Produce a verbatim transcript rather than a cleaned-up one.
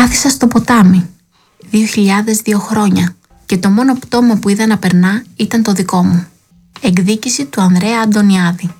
Κάθισα στο ποτάμι. Δύο χιλιάδες δύο χρόνια. Και το μόνο πτώμα που είδα να περνά ήταν το δικό μου. Εκδίκηση του Ανδρέα Αντωνιάδη.